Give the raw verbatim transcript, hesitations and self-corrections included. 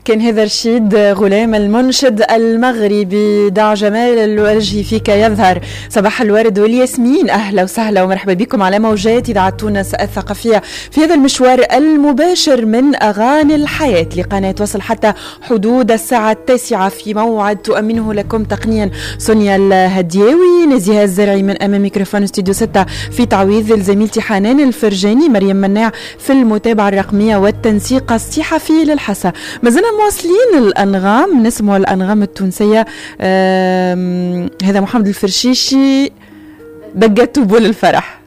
كان هذا رشيد غلام المنشد المغربي. دع جمال الوجه فيك يظهر. صباح الورد والياسمين، أهلا وسهلا ومرحبا بكم على موجات إذاعة تونس الثقافية في هذا المشوار المباشر من أغاني الحياة لقناة وصل حتى حدود الساعة التاسعة في موعد تؤمنه لكم تقنيا سونيا الهدياوي. نزيها الزرعي من أمام ميكروفون استوديو ستة في تعويض زميلتي حنان الفرجاني. مريم مناع في المتابعة الرقمية والتنسيق الصحفي للحسا. ما زلنا مواصلين الأنغام، نسمع الأنغام التونسية. هذا محمد الفرشيشي، دقت بول الفرح.